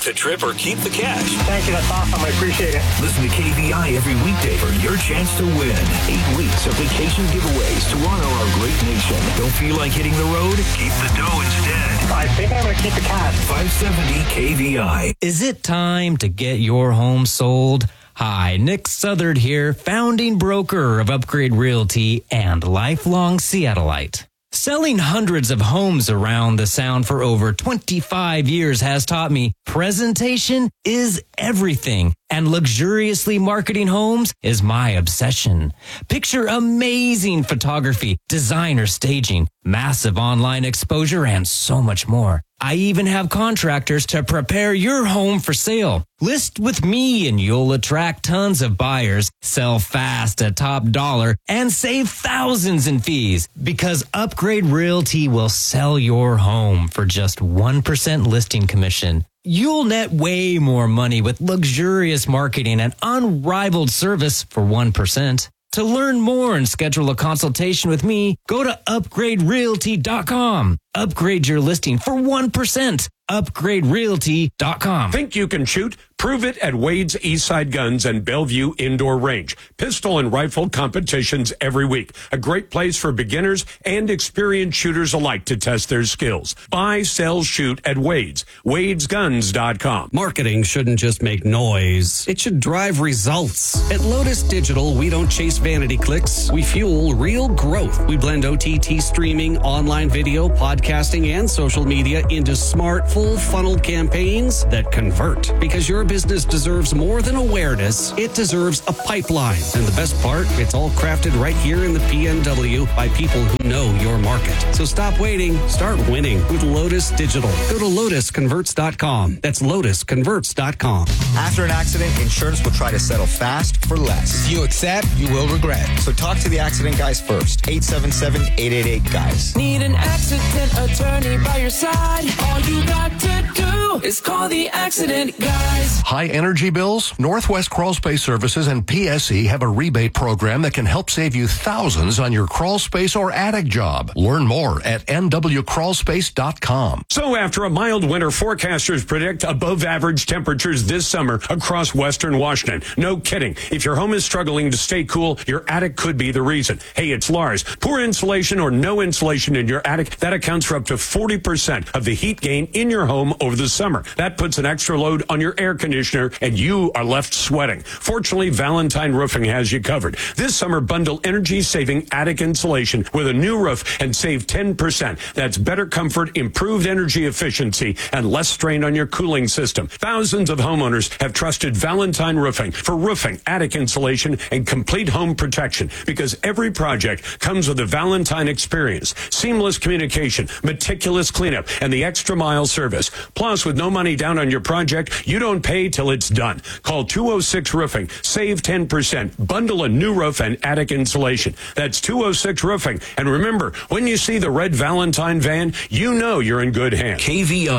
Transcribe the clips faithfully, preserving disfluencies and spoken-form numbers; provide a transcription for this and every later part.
the trip or keep the cash. Thank you. That's awesome. I appreciate it. Listen to K V I every weekday for your chance to win. Eight weeks of vacation giveaways to honor our great nation. Don't feel like hitting the road? Keep the dough instead. I think I'm going to keep the cash. five seventy K V I. Is it time to get your home sold? Hi, Nick Southard here, founding broker of Upgrade Realty and lifelong Seattleite. Selling hundreds of homes around the Sound for over twenty-five years has taught me presentation is everything, and luxuriously marketing homes is my obsession. Picture amazing photography, designer staging, massive online exposure, and so much more. I even have contractors to prepare your home for sale. List with me and you'll attract tons of buyers, sell fast at top dollar, and save thousands in fees because Upgrade Realty will sell your home for just one percent listing commission. You'll net way more money with luxurious marketing and unrivaled service for one percent. To learn more and schedule a consultation with me, go to upgrade realty dot com. Upgrade your listing for one percent. upgrade realty dot com. Think you can shoot? Prove it at Wade's Eastside Guns and Bellevue Indoor Range. Pistol and rifle competitions every week. A great place for beginners and experienced shooters alike to test their skills. Buy, sell, shoot at Wade's. Wades Guns dot com. Marketing shouldn't just make noise. It should drive results. At Lotus Digital, we don't chase vanity clicks. We fuel real growth. We blend O T T streaming, online video, podcasting, and social media into smart, full funnel campaigns that convert. Because your business deserves more than awareness, it deserves a pipeline. And the best part, it's all crafted right here in the P N W by people who know your market. So stop waiting, start winning with Lotus Digital. Go to lotus converts dot com. That's lotus converts dot com. After an accident, insurance will try to settle fast for less. If you accept, you will regret. So talk to the accident guys first. eight seven seven, eight eight eight, guys. Need an accident attorney by your side? All you got to do is call the accident guys. High energy bills? Northwest Crawl Space Services and P S E have a rebate program that can help save you thousands on your crawl space or attic job. Learn more at N W crawl space dot com. So after a mild winter, forecasters predict above average temperatures this summer across western Washington. No kidding. If your home is struggling to stay cool, your attic could be the reason. Hey, it's Lars. Poor insulation or no insulation in your attic, that accounts for up to forty percent of the heat gain in your home over the summer. That puts an extra load on your air conditioner and you are left sweating. Fortunately, Valentine Roofing has you covered. This summer, bundle energy-saving attic insulation with a new roof and save ten percent. That's better comfort, improved energy efficiency, and less strain on your cooling system. Thousands of homeowners have trusted Valentine Roofing for roofing, attic insulation, and complete home protection because every project comes with a Valentine experience, seamless communication, meticulous cleanup, and the extra mile service. Plus, with no money down on your project, you don't pay till it's done. Call two oh six Roofing. Save ten percent. Bundle a new roof and attic insulation. That's two oh six Roofing. And remember, when you see the red Valentine van, you know you're in good hands. K V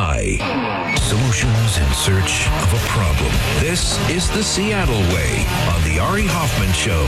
I. Solutions in search of a problem. This is the Seattle Way on the Ari Hoffman Show.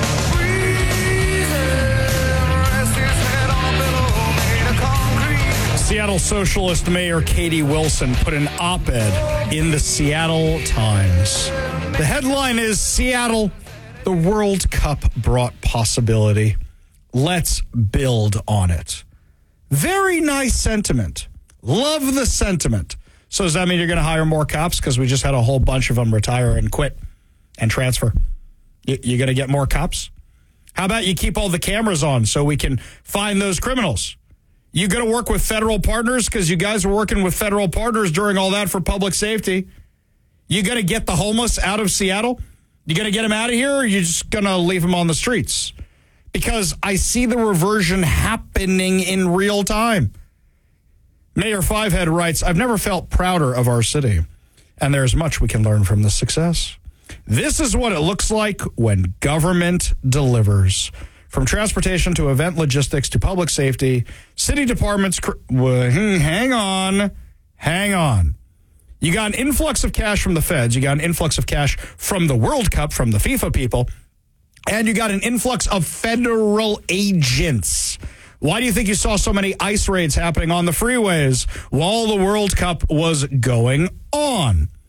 Seattle Socialist Mayor Katie Wilson put an op-ed in the Seattle Times. The headline is, Seattle, the World Cup brought possibility. Let's build on it. Very nice sentiment. Love the sentiment. So does that mean you're going to hire more cops? Because we just had a whole bunch of them retire and quit and transfer. You, you're going to get more cops? How about you keep all the cameras on so we can find those criminals? You going to work with federal partners because you guys were working with federal partners during all that for public safety? You going to get the homeless out of Seattle? You going to get them out of here, or are you just going to leave them on the streets? Because I see the reversion happening in real time. Mayor Fivehead writes, I've never felt prouder of our city, and there's much we can learn from this success. This is what it looks like when government delivers. From transportation to event logistics to public safety, city departments, cr- well, hang on, hang on. You got an influx of cash from the feds. You got an influx of cash from the World Cup, from the FIFA people. And you got an influx of federal agents. Why do you think you saw so many ICE raids happening on the freeways while the World Cup was going on?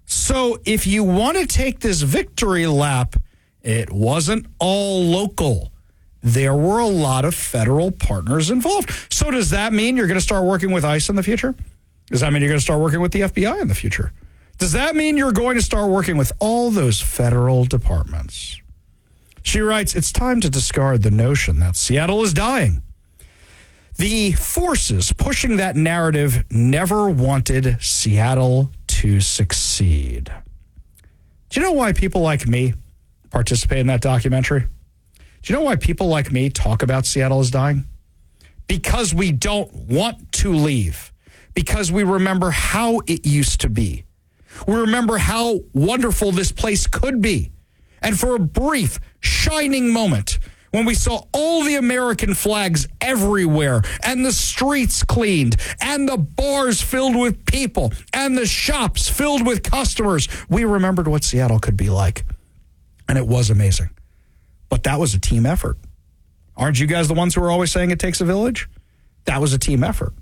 So if you want to take this victory lap, it wasn't all local. There were a lot of federal partners involved. So does that mean you're going to start working with ICE in the future? Does that mean you're going to start working with the F B I in the future? Does that mean you're going to start working with all those federal departments? She writes, it's time to discard the notion that Seattle is dying. The forces pushing that narrative never wanted Seattle to succeed. Do you know why people like me participate in that documentary? Do you know why people like me talk about Seattle is dying? Because we don't want to leave. Because we remember how it used to be. We remember how wonderful this place could be. And for a brief, shining moment, when we saw all the American flags everywhere, and the streets cleaned, and the bars filled with people, and the shops filled with customers, we remembered what Seattle could be like. And it was amazing. But that was a team effort. Aren't you guys the ones who are always saying it takes a village? That was a team effort.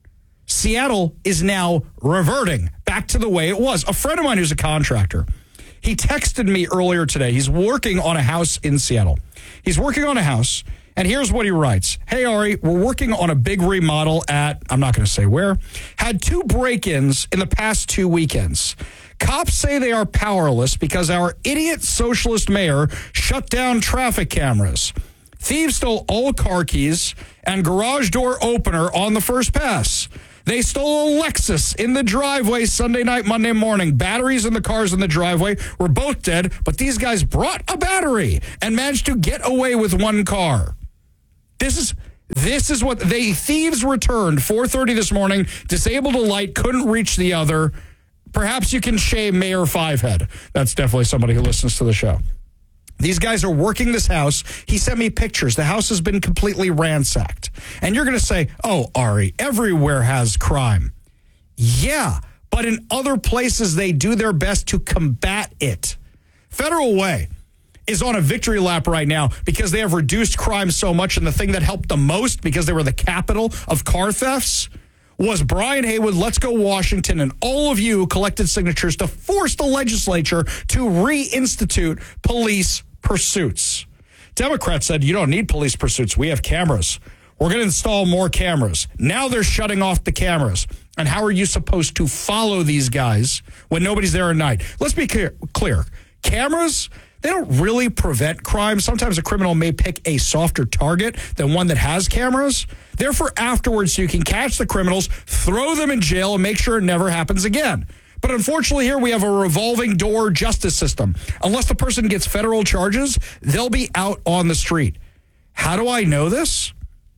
Seattle is now reverting back to the way it was. A friend of mine who's a contractor, he texted me earlier today. He's working on a house in Seattle. He's working on a house, and here's what he writes. Hey, Ari, we're working on a big remodel at, I'm not going to say where, had two break-ins in the past two weekends. Cops say they are powerless because our idiot socialist mayor shut down traffic cameras. Thieves stole all car keys and garage door opener on the first pass. They stole a Lexus in the driveway Sunday night, Monday morning. Batteries in the cars in the driveway were both dead, but these guys brought a battery and managed to get away with one car. This is this is what they thieves returned four thirty this morning, disabled a light, couldn't reach the other. Perhaps you can shame Mayor Fivehead. That's definitely somebody who listens to the show. These guys are working this house. He sent me pictures. The house has been completely ransacked. And you're going to say, oh, Ari, everywhere has crime. Yeah, but in other places, they do their best to combat it. Federal Way is on a victory lap right now because they have reduced crime so much. And the thing that helped the most, because they were the capital of car thefts, was Brian Haywood, Let's Go Washington, and all of you collected signatures to force the legislature to reinstitute police pursuits. Democrats said, you don't need police pursuits. We have cameras. We're going to install more cameras. Now they're shutting off the cameras. And how are you supposed to follow these guys when nobody's there at night? Let's be clear. clear. Cameras, they don't really prevent crime. Sometimes a criminal may pick a softer target than one that has cameras. Therefore, afterwards, you can catch the criminals, throw them in jail, and make sure it never happens again. But unfortunately, here we have a revolving door justice system. Unless the person gets federal charges, they'll be out on the street. How do I know this?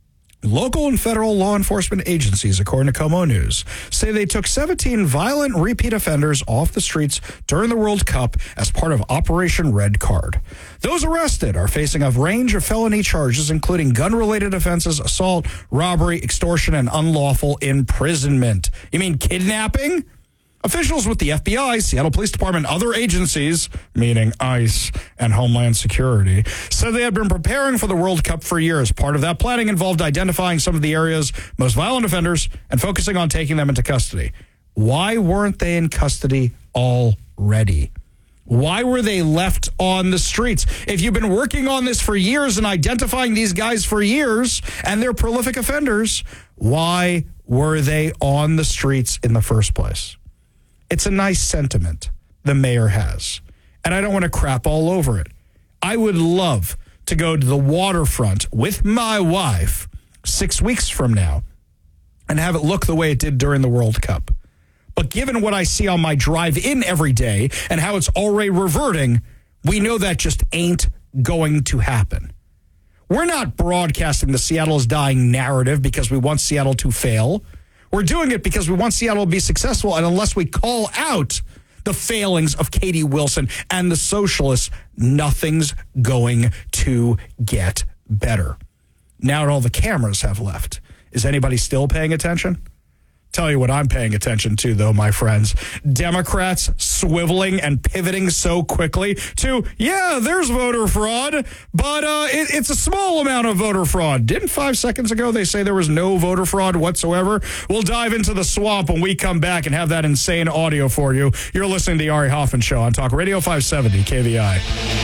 Local and federal law enforcement agencies, according to Como News, say they took seventeen violent repeat offenders off the streets during the World Cup as part of Operation Red Card. Those arrested are facing a range of felony charges, including gun-related offenses, assault, robbery, extortion, and unlawful imprisonment. You mean kidnapping? Officials with the F B I, Seattle Police Department, and other agencies, meaning ICE and Homeland Security, said they had been preparing for the World Cup for years. Part of that planning involved identifying some of the area's most violent offenders and focusing on taking them into custody. Why weren't they in custody already? Why were they left on the streets? If you've been working on this for years and identifying these guys for years and they're prolific offenders, why were they on the streets in the first place? It's a nice sentiment the mayor has, and I don't want to crap all over it. I would love to go to the waterfront with my wife six weeks from now and have it look the way it did during the World Cup. But given what I see on my drive in every day and how it's already reverting, we know that just ain't going to happen. We're not broadcasting the Seattle is dying narrative because we want Seattle to fail. We're doing it because we want Seattle to be successful, and unless we call out the failings of Katie Wilson and the socialists, nothing's going to get better. Now all the cameras have left. Is anybody still paying attention? Tell you what I'm paying attention to, though, my friends. Democrats swiveling and pivoting so quickly to, yeah, there's voter fraud, but uh, it, it's a small amount of voter fraud. Didn't five seconds ago they say there was no voter fraud whatsoever? We'll dive into the swamp when we come back and have that insane audio for you. You're listening to the Ari Hoffman Show on Talk Radio five seventy K V I.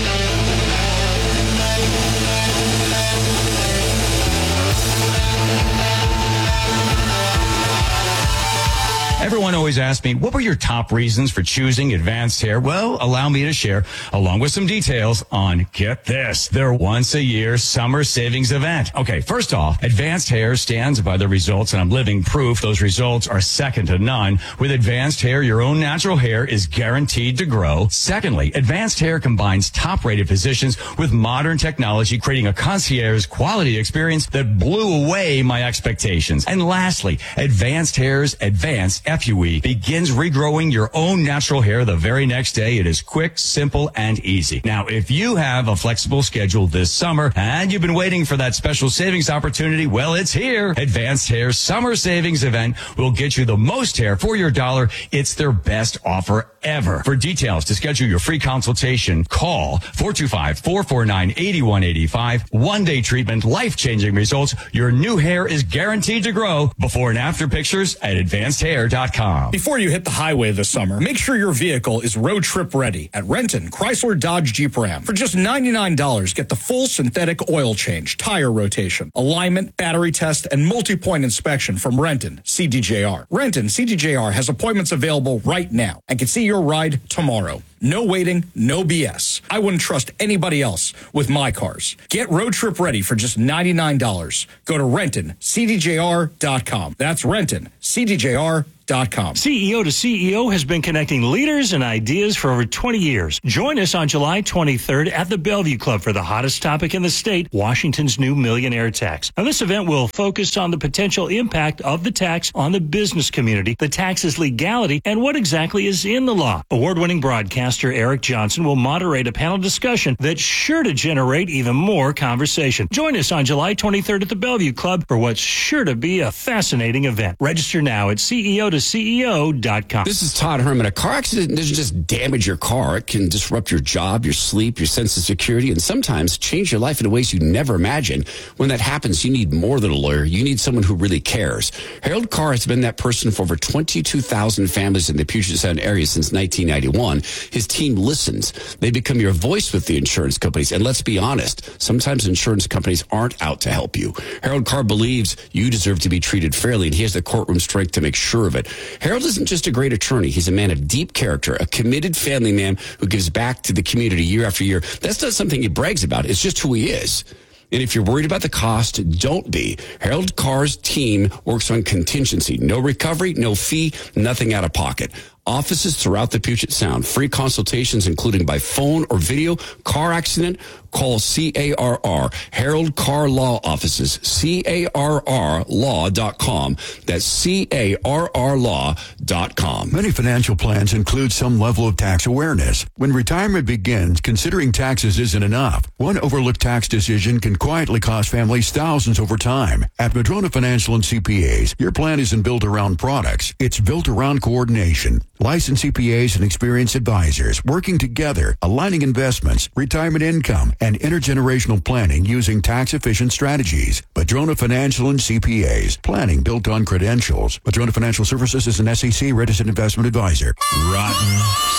Everyone always asks me, what were your top reasons for choosing Advanced Hair? Well, allow me to share, along with some details on, get this, their once-a-year summer savings event. Okay, first off, Advanced Hair stands by the results, and I'm living proof those results are second to none. With Advanced Hair, your own natural hair is guaranteed to grow. Secondly, Advanced Hair combines top-rated physicians with modern technology, creating a concierge quality experience that blew away my expectations. And lastly, Advanced Hair's Advanced F U E begins regrowing your own natural hair the very next day. It is quick, simple, and easy. Now, if you have a flexible schedule this summer and you've been waiting for that special savings opportunity, well, it's here. Advanced Hair's Summer Savings Event will get you the most hair for your dollar. It's their best offer ever. For details to schedule your free consultation, call four two five, four four nine, eight one eight five. One-day treatment, life-changing results. Your new hair is guaranteed to grow. Before and after pictures at advanced hair dot com. Before you hit the highway this summer, make sure your vehicle is road trip ready at Renton Chrysler Dodge Jeep Ram. For just ninety-nine dollars, get the full synthetic oil change, tire rotation, alignment, battery test, and multi-point inspection from Renton C D J R. Renton C D J R has appointments available right now and can see your ride tomorrow. No waiting, no B S. I wouldn't trust anybody else with my cars. Get road trip ready for just ninety-nine dollars. Go to Renton C D J R dot com. That's Renton C D J R dot com. C E O to C E O has been connecting leaders and ideas for over twenty years. Join us on July twenty-third at the Bellevue Club for the hottest topic in the state, Washington's new millionaire tax. Now, this event will focus on the potential impact of the tax on the business community, the tax's legality, and what exactly is in the law. Award-winning broadcaster Eric Johnson will moderate a panel discussion that's sure to generate even more conversation. Join us on July twenty-third at the Bellevue Club for what's sure to be a fascinating event. Register now at C E O to C E O dot com. This is Todd Herman. A car accident doesn't just damage your car. It can disrupt your job, your sleep, your sense of security, and sometimes change your life in ways you never imagined. When that happens, you need more than a lawyer. You need someone who really cares. Harold Carr has been that person for over twenty-two thousand families in the Puget Sound area since nineteen ninety-one. His team listens. They become your voice with the insurance companies. And let's be honest, sometimes insurance companies aren't out to help you. Harold Carr believes you deserve to be treated fairly, and he has the courtroom strength to make sure of it. Harold isn't just a great attorney. He's a man of deep character, a committed family man who gives back to the community year after year. That's not something he brags about. It's just who he is. And if you're worried about the cost, don't be. Harold Carr's team works on contingency. No recovery, no fee, nothing out of pocket. Offices throughout the Puget Sound. Free consultations, including by phone or video. Car accident, call C A R R. Harold Carr Law Offices. C A R R law dot com. That's C A R R law dot com. Many financial plans include some level of tax awareness. When retirement begins, considering taxes isn't enough. One overlooked tax decision can quietly cost families thousands over time. At Madrona Financial and C P As, your plan isn't built around products. It's built around coordination. Licensed C P As and experienced advisors working together, aligning investments, retirement income, and intergenerational planning using tax-efficient strategies. Madrona Financial and C P As. Planning built on credentials. Madrona Financial Services is an S E C registered investment advisor. Rotten,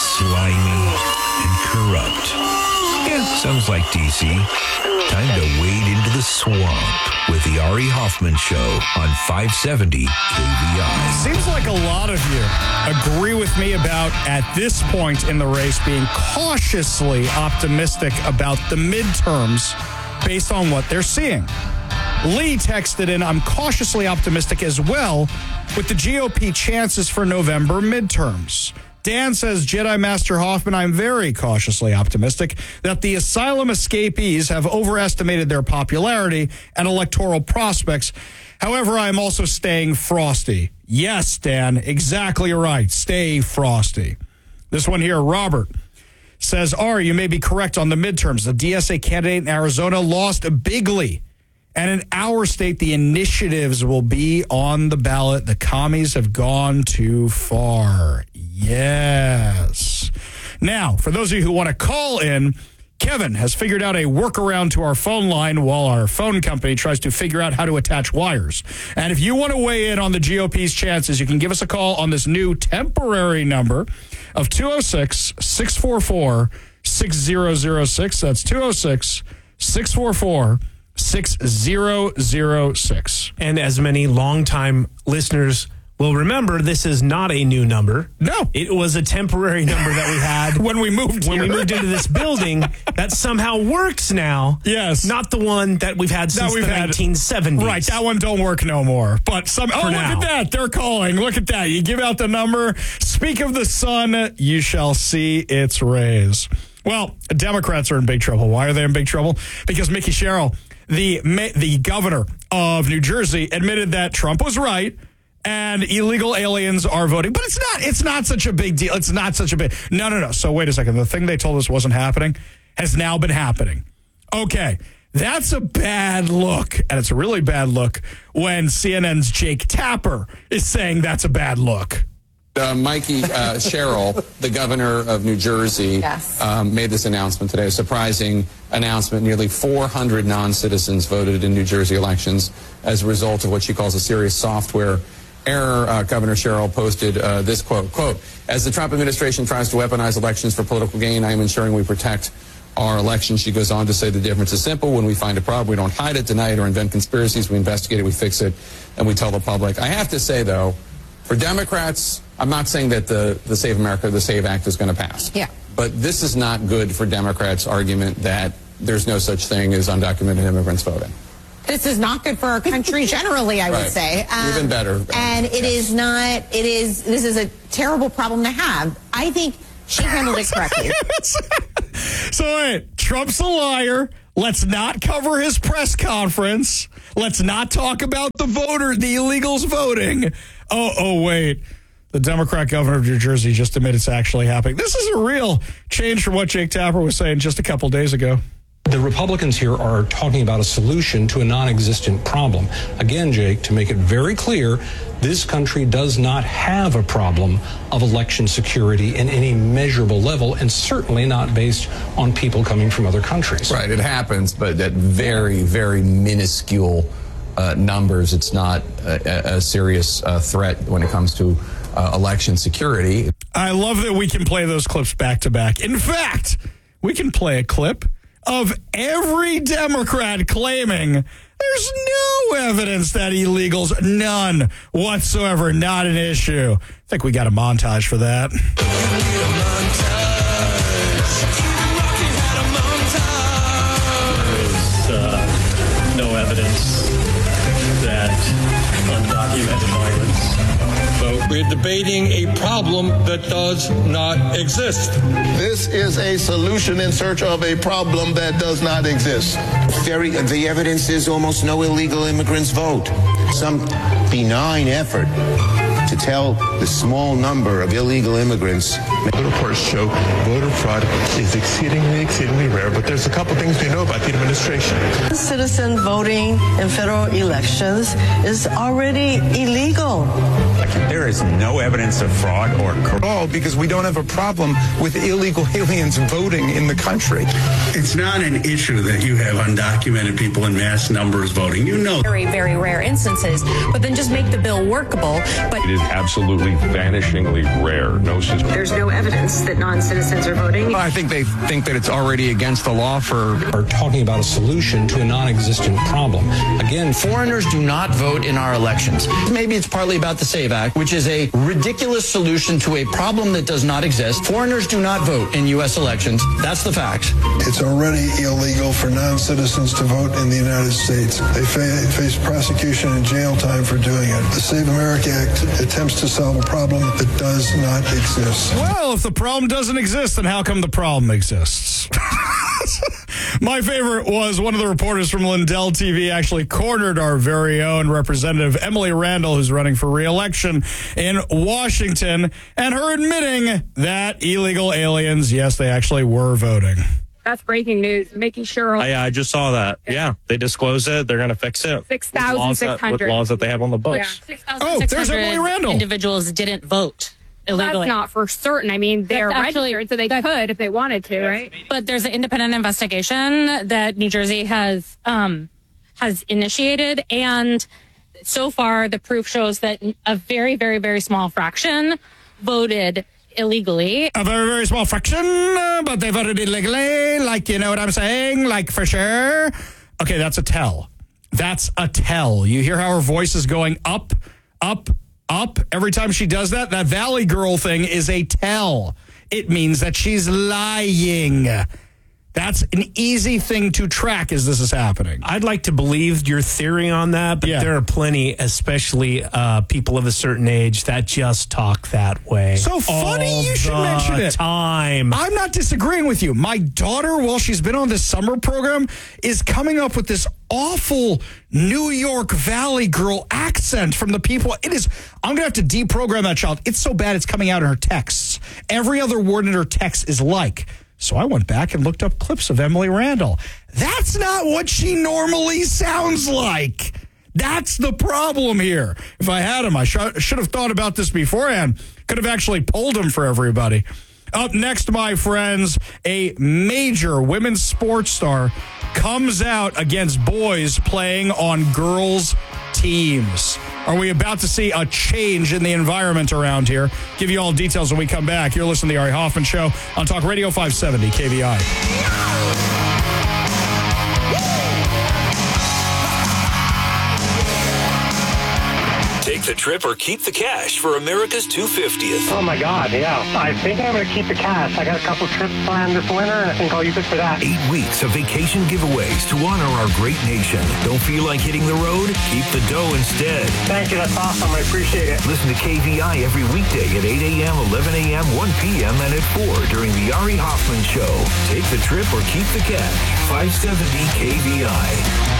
slimy, and corrupt. Yeah, sounds like D C. Time to wade into the swamp with the Ari Hoffman Show on five seventy K V I. Seems like a lot of you agree with me about, at this point in the race, being cautiously optimistic about the midterms based on what they're seeing. Lee texted in, I'm cautiously optimistic as well with the G O P chances for November midterms. Dan says, Jedi Master Hoffman, I'm very cautiously optimistic that the asylum escapees have overestimated their popularity and electoral prospects. However, I'm also staying frosty. Yes, Dan, exactly right. Stay frosty. This one here, Robert, says, Ari, you may be correct on the midterms. The D S A candidate in Arizona lost bigly And in our state, the initiatives will be on the ballot. The commies have gone too far. Yes. Now, for those of you who want to call in, Kevin has figured out a workaround to our phone line while our phone company tries to figure out how to attach wires. And if you want to weigh in on the G O P's chances, you can give us a call on this new temporary number of two oh six, six four four, six zero zero six. That's two oh six, six four four, six zero zero six. And as many longtime listeners will remember, this is not a new number. No. It was a temporary number that we had when we moved when here. we moved into this building that somehow works now. Yes. Not the one that we've had since we've the had, nineteen seventies. Right, that one don't work no more. But some Oh, For look now. at that. They're calling. Look at that. You give out the number. Speak of the sun, you shall see its rays. Well, Democrats are in big trouble. Why are they in big trouble? Because Mickey Sherrill, the the governor of New Jersey, admitted that Trump was right and illegal aliens are voting. But it's not it's not such a big deal. It's not such a big No, no, no. So wait a second. The thing they told us wasn't happening has now been happening. Okay. That's a bad look. And it's a really bad look when C N N's Jake Tapper is saying that's a bad look. Uh, Mikey uh, Sherrill, the governor of New Jersey, Yes. um, made this announcement today, a surprising announcement. Nearly four hundred non-citizens voted in New Jersey elections as a result of what she calls a serious software error. Uh, Governor Sherrill posted uh, this quote, quote, as the Trump administration tries to weaponize elections for political gain, I am ensuring we protect our elections. She goes on to say the difference is simple. When we find a problem, we don't hide it, deny it, or invent conspiracies. We investigate it, we fix it, and we tell the public. I have to say, though, for Democrats, I'm not saying that the, the Save America, the SAVE Act is going to pass. Yeah. But this is not good for Democrats' argument that there's no such thing as undocumented immigrants voting. This is not good for our country generally, I would Right. say. Um, Even better. And it is not, it is, this is a terrible problem to have. I think she handled it correctly. So wait, Trump's a liar. Let's not cover his press conference. Let's not talk about the voter, the illegals voting. Oh, oh, wait. The Democrat governor of New Jersey just admitted it's actually happening. This is a real change from what Jake Tapper was saying just a couple days ago. The Republicans here are talking about a solution to a non-existent problem. Again, Jake, to make it very clear, this country does not have a problem of election security in any measurable level, and certainly not based on people coming from other countries. Right, it happens, but at very, very minuscule uh, numbers. It's not a, a serious uh, threat when it comes to uh, election security. I love that we can play those clips back to back. In fact, we can play a clip of every Democrat claiming there's no evidence that illegals, none whatsoever, not an issue. I think we got a montage for that. There's uh, no evidence that undocumented migrants vote. We're debating a problem that does not exist. This is a solution in search of a problem that does not exist. Very, the evidence is almost no illegal immigrants vote. Some benign effort to tell the small number of illegal immigrants. The reports show voter fraud is exceedingly, exceedingly rare, but there's a couple things we know about the administration. Citizen voting in federal elections is already illegal. There is no evidence of fraud or corruption. Oh, because we don't have a problem with illegal aliens voting in the country. It's not an issue that you have undocumented people in mass numbers voting. You know. Very, very rare instances, but then just make the bill workable. But it is absolutely vanishingly rare. No system. There's no evidence that non-citizens are voting. I think they think that it's already against the law for... Are talking about a solution to a non-existent problem. Again, foreigners do not vote in our elections. Maybe it's partly about the SAVE Act, which is a ridiculous solution to a problem that does not exist. Foreigners do not vote in U S elections. That's the fact. It's already illegal for non-citizens to vote in the United States. They fa- face prosecution and jail time for doing it. The Save America Act attempts to solve a problem that does not exist. Well, if the problem doesn't exist, then how come the problem exists? My favorite was one of the reporters from Lindell T V actually cornered our very own Representative Emily Randall, who's running for re-election in Washington, and her admitting that illegal aliens, yes, they actually were voting. That's breaking news. Making sure. I, I just saw that. Yeah, they disclosed it. They're going to fix it. six thousand six hundred. With laws that they have on the books. Yeah. Oh, there's Emily Randall. Individuals didn't vote illegally. That's not for certain. I mean, they're That's actually, registered, so they could if they wanted to, right? But there's an independent investigation that New Jersey has um, has initiated, and so far the proof shows that a very, very, very small fraction voted illegally. A very, very small fraction, uh, but they voted illegally. Like, you know what I'm saying? Like, for sure. Okay, that's a tell. That's a tell. You hear how her voice is going up, up, up every time she does that? That Valley Girl thing is a tell. It means that she's lying. That's an easy thing to track as this is happening. I'd like to believe your theory on that, but yeah. there are plenty, especially uh, people of a certain age, that just talk that way. So funny all you should the mention it. Time. I'm not disagreeing with you. My daughter, while she's been on this summer program, is coming up with this awful New York Valley Girl accent from the people. It is, I'm going to have to deprogram that child. It's so bad it's coming out in her texts. Every other word in her text is like. So I went back and looked up clips of Emily Randall. That's not what she normally sounds like. That's the problem here. If I had him, I sh- should have thought about this beforehand. Could have actually polled him for everybody. Up next, my friends, a major women's sports star comes out against boys playing on girls' teams. Are we about to see a change in the environment around here? Give you all details when we come back. You're listening to the Ari Hoffman Show on Talk Radio five seventy K V I. Take the trip or keep the cash for America's two hundred fiftieth. Oh, my God, yeah. I think I'm going to keep the cash. I got a couple trips planned this winter, and I think I'll use it for that. Eight weeks of vacation giveaways to honor our great nation. Don't feel like hitting the road? Keep the dough instead. Thank you. That's awesome. I appreciate it. Listen to K V I every weekday at eight a.m., eleven a.m., one p.m., and at four during the Ari Hoffman Show. Take the trip or keep the cash. five seventy K V I.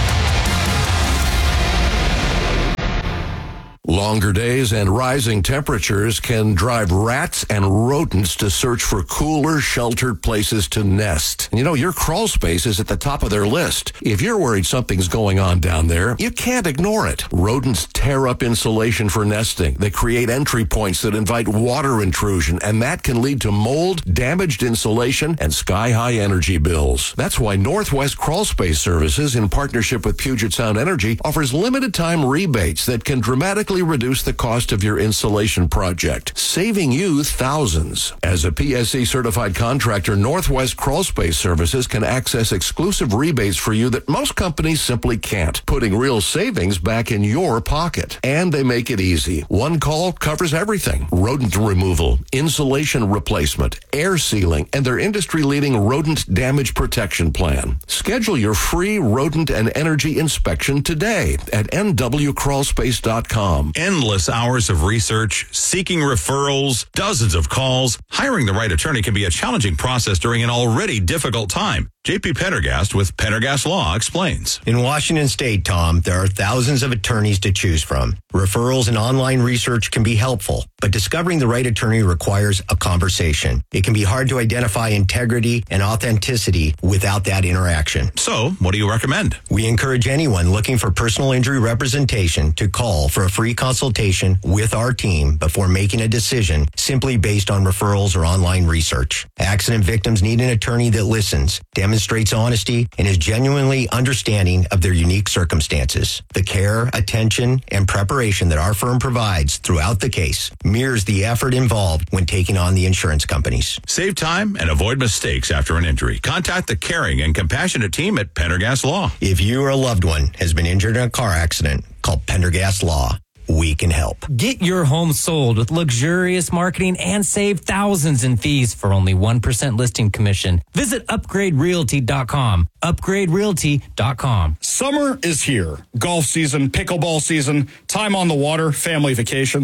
Longer days and rising temperatures can drive rats and rodents to search for cooler, sheltered places to nest. And you know, your crawl space is at the top of their list. If you're worried something's going on down there, you can't ignore it. Rodents tear up insulation for nesting. They create entry points that invite water intrusion, and that can lead to mold, damaged insulation, and sky-high energy bills. That's why Northwest Crawl Space Services, in partnership with Puget Sound Energy, offers limited-time rebates that can dramatically reduce the cost of your insulation project, saving you thousands. As a P S C certified contractor, Northwest Crawl Space Services can access exclusive rebates for you that most companies simply can't, putting real savings back in your pocket. And they make it easy. One call covers everything: rodent removal, insulation replacement, air sealing, and their industry-leading rodent damage protection plan. Schedule your free rodent and energy inspection today at N W crawl space dot com. Endless hours of research, seeking referrals, dozens of calls. Hiring the right attorney can be a challenging process during an already difficult time. J P Pendergast with Pendergast Law explains. In Washington State, Tom, there are thousands of attorneys to choose from. Referrals and online research can be helpful, but discovering the right attorney requires a conversation. It can be hard to identify integrity and authenticity without that interaction. So, what do you recommend? We encourage anyone looking for personal injury representation to call for a free consultation with our team before making a decision simply based on referrals or online research. Accident victims need an attorney that listens, demonstrates honesty, and is genuinely understanding of their unique circumstances. The care, attention, and preparation that our firm provides throughout the case mirrors the effort involved when taking on the insurance companies. Save time and avoid mistakes after an injury. Contact the caring and compassionate team at Pendergast Law. If you or a loved one has been injured in a car accident, call Pendergast Law. We can help. Get your home sold with luxurious marketing and save thousands in fees for only one percent listing commission. Visit upgrade realty dot com. upgrade realty dot com. Summer is here. Golf season, pickleball season, time on the water, family vacations.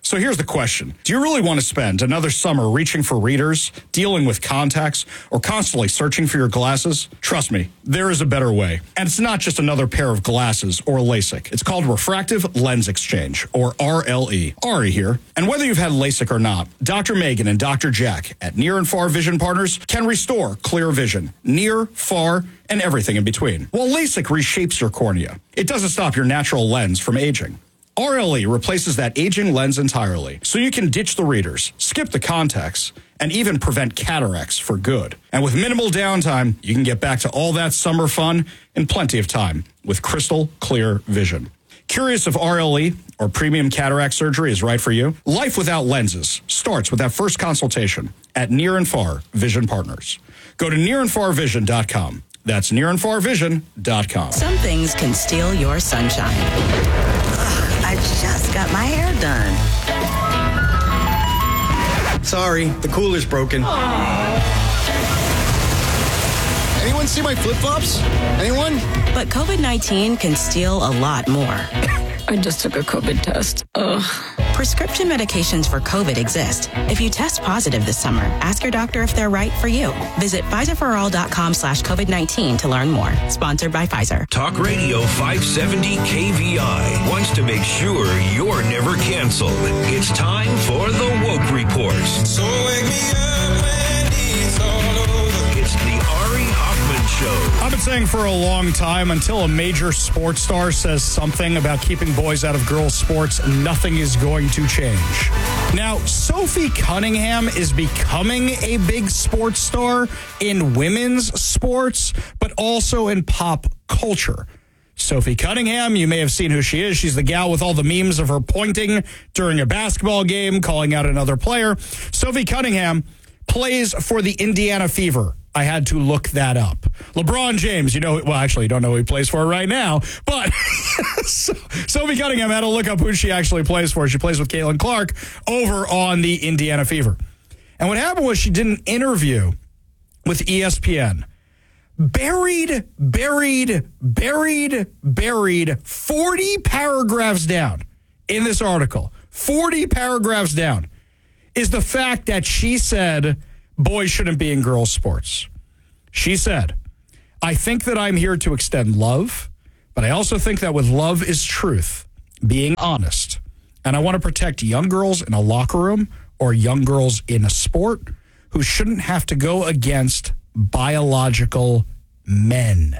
So here's the question. Do you really want to spend another summer reaching for readers, dealing with contacts, or constantly searching for your glasses? Trust me, there is a better way. And it's not just another pair of glasses or LASIK. It's called Refractive Lens Exchange, or R L E. Ari here. And whether you've had LASIK or not, Doctor Megan and Doctor Jack at Near and Far Vision Partners can restore clear vision, near, far, and everything in between. While LASIK reshapes your cornea, it doesn't stop your natural lens from aging. R L E replaces that aging lens entirely, so you can ditch the readers, skip the contacts, and even prevent cataracts for good. And with minimal downtime, you can get back to all that summer fun in plenty of time with crystal clear vision. Curious if R L E or premium cataract surgery is right for you? Life without lenses starts with that first consultation at Near and Far Vision Partners. Go to near and far vision dot com. That's near and far vision dot com. Some things can steal your sunshine. Ugh, I just got my hair done. Sorry, the cooler's broken. Anyone see my flip-flops? Anyone? But COVID nineteen can steal a lot more. I just took a COVID test. Ugh. Prescription medications for COVID exist. If you test positive this summer, ask your doctor if they're right for you. Visit Pfizer for all dot com slash COVID nineteen to learn more. Sponsored by Pfizer. Talk Radio five seventy K V I wants to make sure you're never canceled. It's time for the Woke Report. So wake me up when it's all over. It's the Ari Hoffman Show. I've been saying for a long time, until a major sports star says something about keeping boys out of girls' sports, nothing is going to change. Now, Sophie Cunningham is becoming a big sports star in women's sports, but also in pop culture. Sophie Cunningham, you may have seen who she is. She's the gal with all the memes of her pointing during a basketball game, calling out another player. Sophie Cunningham plays for the Indiana Fever. I had to look that up. LeBron James, you know, well, actually, you don't know who he plays for right now, but so, Sophie Cunningham had to look up who she actually plays for. She plays with Caitlin Clark over on the Indiana Fever. And what happened was she did an interview with E S P N. Buried, buried, buried, buried forty paragraphs down in this article, forty paragraphs down, is the fact that she said boys shouldn't be in girls' sports. She said, I think that I'm here to extend love, but I also think that with love is truth, being honest. And I want to protect young girls in a locker room or young girls in a sport who shouldn't have to go against biological men.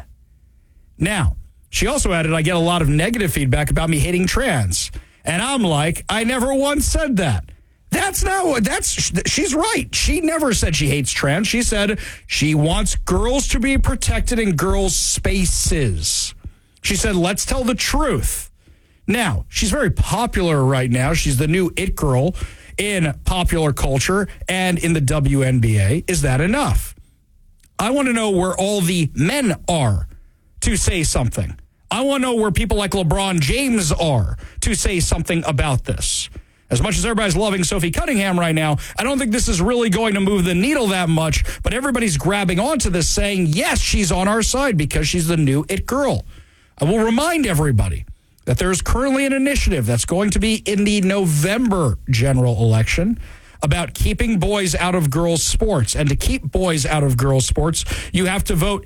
Now, she also added, I get a lot of negative feedback about me hating trans. And I'm like, I never once said that. That's not what, that's, she's right. She never said she hates trans. She said she wants girls to be protected in girls' spaces. She said, let's tell the truth. Now, she's very popular right now. She's the new it girl in popular culture and in the W N B A. Is that enough? I want to know where all the men are to say something. I want to know where people like LeBron James are to say something about this. As much as everybody's loving Sophie Cunningham right now, I don't think this is really going to move the needle that much, but everybody's grabbing onto this saying, yes, she's on our side because she's the new it girl. I will remind everybody that there is currently an initiative that's going to be in the November general election about keeping boys out of girls' sports. And to keep boys out of girls' sports, you have to vote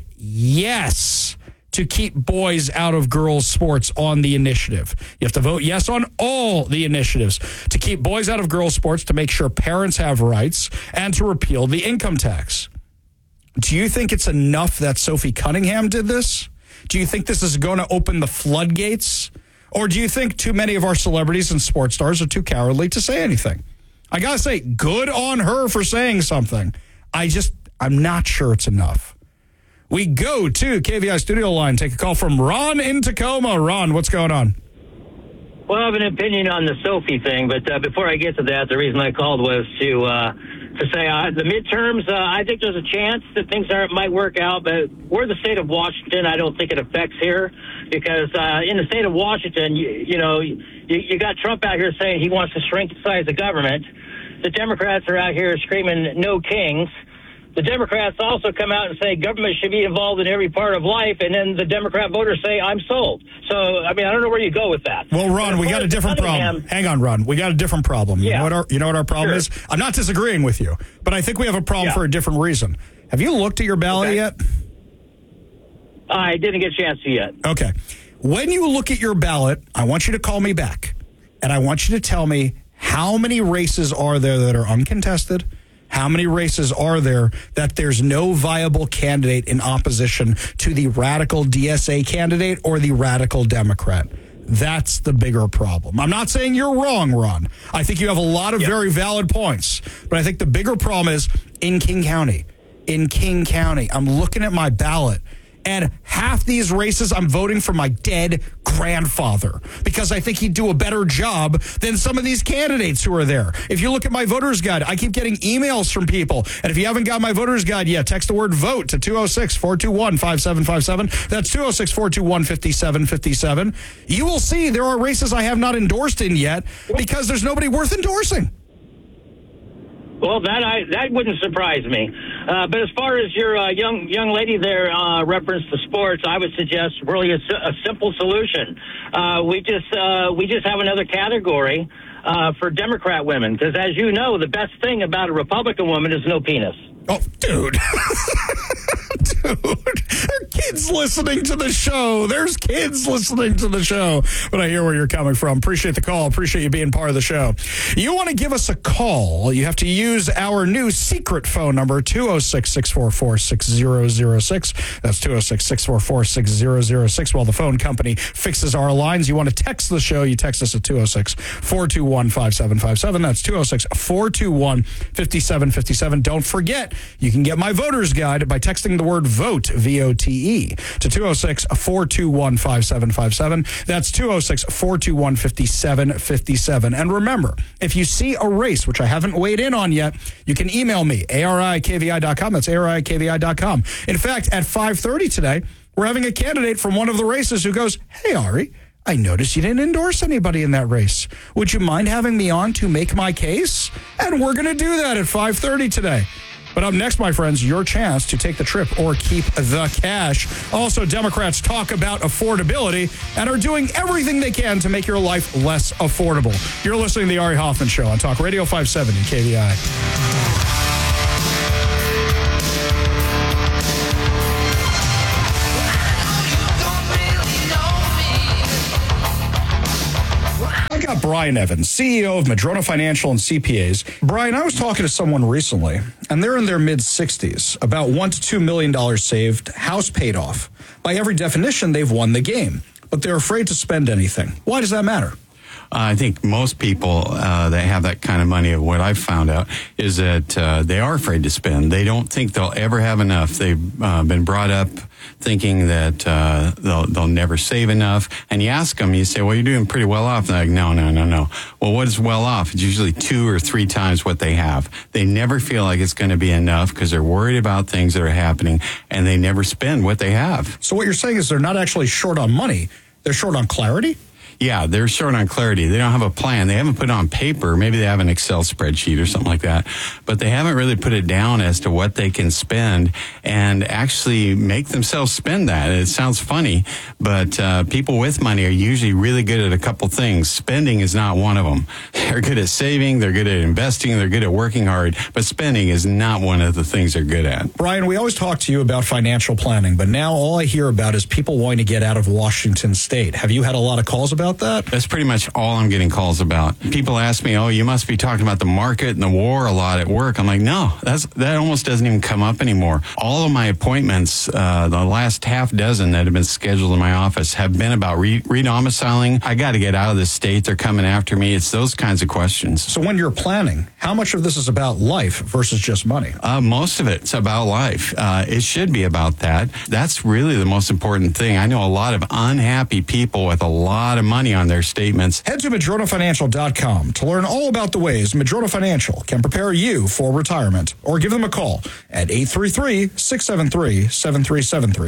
yes to keep boys out of girls' sports on the initiative. You have to vote yes on all the initiatives to keep boys out of girls' sports, to make sure parents have rights, and to repeal the income tax. Do you think it's enough that Sophie Cunningham did this? Do you think this is going to open the floodgates? Or do you think too many of our celebrities and sports stars are too cowardly to say anything? I got to say, good on her for saying something. I just, I'm not sure it's enough. We go to K V I studio line, take a call from Ron in Tacoma. Ron, what's going on? Well, I have an opinion on the Sophie thing, but uh, before I get to that, the reason I called was to uh, to say uh, the midterms, uh, I think there's a chance that things are, might work out, but we're the state of Washington. I don't think it affects here because uh, in the state of Washington, you, you know, you, you got Trump out here saying he wants to shrink the size of government. The Democrats are out here screaming no kings. the Democrats also come out and say government should be involved in every part of life, and then the Democrat voters say, I'm sold. So, I mean, I don't know where you go with that. Well, Ron, we got a different problem. Hang on, Ron. We got a different problem. You Yeah. know what our, you know what our problem Sure. is? I'm not disagreeing with you, but I think we have a problem Yeah. for a different reason. Have you looked at your ballot Okay. yet? I didn't get a chance to yet. Okay. When you look at your ballot, I want you to call me back, and I want you to tell me how many races are there that are uncontested. How many races are there that there's no viable candidate in opposition to the radical D S A candidate or the radical Democrat? That's the bigger problem. I'm not saying you're wrong, Ron. I think you have a lot of yep. very valid points. But I think the bigger problem is in King County. In King County, I'm looking at my ballot. And half these races, I'm voting for my dead grandfather because I think he'd do a better job than some of these candidates who are there. If you look at my voter's guide, I keep getting emails from people. And if you haven't got my voter's guide yet, text the word VOTE to two oh six, four two one, five seven five seven. That's two oh six, four two one, five seven five seven. You will see there are races I have not endorsed in yet because there's nobody worth endorsing. Well, that I that wouldn't surprise me. Uh, but as far as your uh, young young lady there uh, reference to sports, I would suggest really a, a simple solution. Uh, we just uh, we just have another category uh, for Democrat women because, as you know, the best thing about a Republican woman is no penis. Oh, dude. Dude, there are kids listening to the show. There's kids listening to the show. But I hear where you're coming from. Appreciate the call. Appreciate you being part of the show. You want to give us a call, you have to use our new secret phone number, two oh six, six four four, six oh oh six. That's two oh six, six four four, six oh oh six. While the phone company fixes our lines, you want to text the show, you text us at two oh six, four two one, five seven five seven. That's two oh six, four two one, five seven five seven. Don't forget, you can get my voter's guide by texting the word VOTE, V O T E, to two oh six, four two one, five seven five seven. That's two oh six, four two one, five seven five seven. And remember, if you see a race, which I haven't weighed in on yet, you can email me, A R I K V I dot com. That's A R I K V I dot com. In fact, at five thirty today, we're having a candidate from one of the races who goes, hey, Ari, I noticed you didn't endorse anybody in that race. Would you mind having me on to make my case? And we're going to do that at five thirty today. But up next, my friends, your chance to take the trip or keep the cash. Also, Democrats talk about affordability and are doing everything they can to make your life less affordable. You're listening to The Ari Hoffman Show on Talk Radio five seventy K V I. Brian Evans, C E O of Madrona Financial and C P As. Brian, I was talking to someone recently, and they're in their mid-sixties, about one to two million dollars saved, house paid off. By every definition, they've won the game, but they're afraid to spend anything. Why does that matter? I think most people uh, that have that kind of money, what I've found out is that uh, they are afraid to spend. They don't think they'll ever have enough. They've uh, been brought up thinking that uh, they'll, they'll never save enough. And you ask them, you say, well, you're doing pretty well off. And they're like, no, no, no, no. Well, what is well off? It's usually two or three times what they have. They never feel like it's going to be enough because they're worried about things that are happening, and they never spend what they have. So what you're saying is they're not actually short on money. They're short on clarity? Yeah, they're short on clarity. They don't have a plan. They haven't put it on paper. Maybe they have an Excel spreadsheet or something like that, but they haven't really put it down as to what they can spend and actually make themselves spend that. It sounds funny, but uh, people with money are usually really good at a couple things. Spending is not one of them. They're good at saving. They're good at investing. They're good at working hard, but spending is not one of the things they're good at. Brian, we always talk to you about financial planning, but now all I hear about is people wanting to get out of Washington State. Have you had a lot of calls about that? That's pretty much all I'm getting calls about. People ask me, oh, you must be talking about the market and the war a lot at work. I'm like, no, that's that almost doesn't even come up anymore. All of my appointments, uh, the last half dozen that have been scheduled in my office have been about re- redomiciling. I got to get out of this state. They're coming after me. It's those kinds of questions. So when you're planning, how much of this is about life versus just money? Uh, most of it's about life. Uh, it should be about that. That's really the most important thing. I know a lot of unhappy people with a lot of money on their statements. Head to Madrona Financial dot com to learn all about the ways Madrona Financial can prepare you for retirement, or give them a call at eight three three, six seven three, seven three seven three.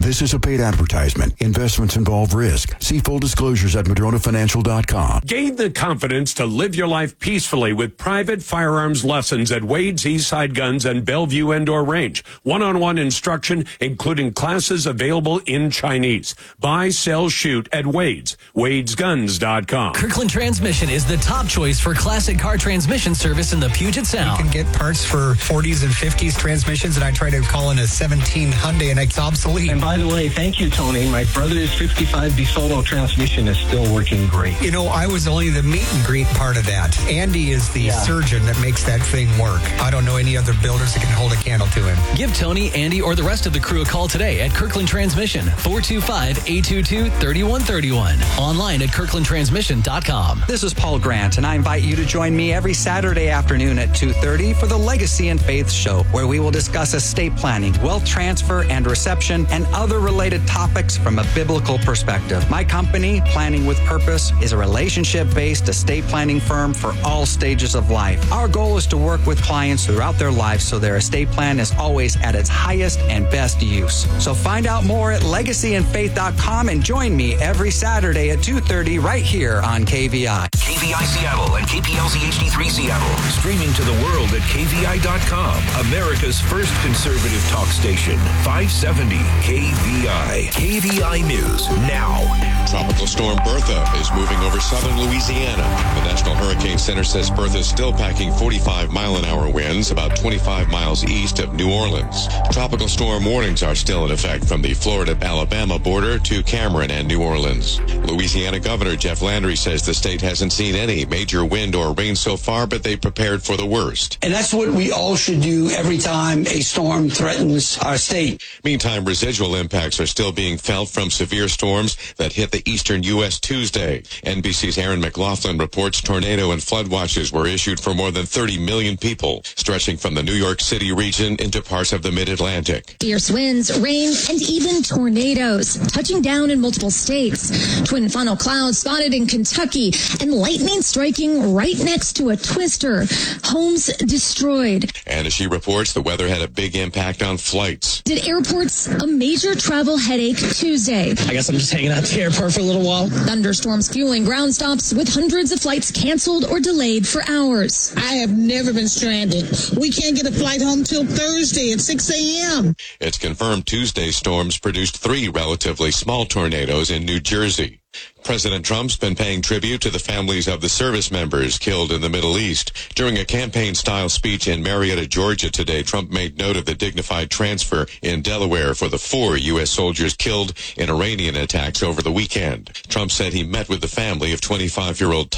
This is a paid advertisement. Investments involve risk. See full disclosures at madrona financial dot com. Gain the confidence to live your life peacefully with private firearms lessons at Wade's Eastside Guns and Bellevue Indoor Range. One-on-one instruction, including classes available in Chinese. Buy, sell, shoot at Wade's. Wades Guns dot com. Kirkland Transmission is the top choice for classic car transmission service in the Puget Sound. You can get parts for forties and fifties transmissions, and I try to call in a seventeen Hyundai, and it's obsolete. And by the way, thank you, Tony. My brother's fifty-five DeSoto transmission is still working great. You know, I was only the meet and greet part of that. Andy is the Yeah. surgeon that makes that thing work. I don't know any other builders that can hold a candle to him. Give Tony, Andy, or the rest of the crew a call today at Kirkland Transmission, four two five, eight two two, three one three one. Online at kirkland transmission dot com. This is Paul Grant, and I invite you to join me every Saturday afternoon at two thirty for the Legacy and Faith Show, where we will discuss estate planning, wealth transfer and reception, and other related topics from a biblical perspective. My company, Planning with Purpose, is a relationship-based estate planning firm for all stages of life. Our goal is to work with clients throughout their lives so their estate plan is always at its highest and best use. So find out more at legacy and faith dot com and join me every Saturday at two thirty right here on K V I. K V I Seattle and K P L Z H D three Seattle. Streaming to the world at K V I dot com. America's first conservative talk station. five seventy K V I. K V I News now. Tropical storm Bertha is moving over southern Louisiana. The National Hurricane Center says Bertha is still packing forty-five mile an hour winds about twenty-five miles east of New Orleans. Tropical storm warnings are still in effect from the Florida-Alabama border to Cameron and New Orleans. Louisiana Governor Jeff Landry says the state hasn't seen any major wind or rain so far, but they prepared for the worst. And that's what we all should do every time a storm threatens our state. Meantime, residual impacts are still being felt from severe storms that hit the eastern U S Tuesday. N B C's Aaron McLaughlin reports tornado and flood watches were issued for more than thirty million people, stretching from the New York City region into parts of the mid-Atlantic. Fierce winds, rain, and even tornadoes touching down in multiple states. Twin funnel clouds spotted in Kentucky, and lightning striking right next to a twister. Homes destroyed. And as she reports, the weather had a big impact on flights. Did airports a major travel headache Tuesday? I guess I'm just hanging out at the airport for a little while. Thunderstorms fueling ground stops with hundreds of flights canceled or delayed for hours. I have never been stranded. We can't get a flight home till Thursday at six a.m. It's confirmed Tuesday's storms produced three relatively small tornadoes in New Jersey. President Trump's been paying tribute to the families of the service members killed in the Middle East. During a campaign-style speech in Marietta, Georgia today, Trump made note of the dignified transfer in Delaware for the four U S soldiers killed in Iranian attacks over the weekend. Trump said he met with the family of twenty-five-year-old